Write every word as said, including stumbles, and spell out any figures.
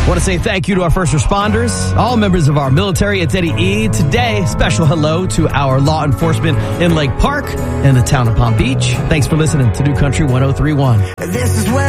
Want to say thank you to our first responders, all members of our military. It's Eddie E. Today, special hello to our law enforcement in Lake Park and the town of Palm Beach. Thanks for listening to New Country one oh three point one. This is where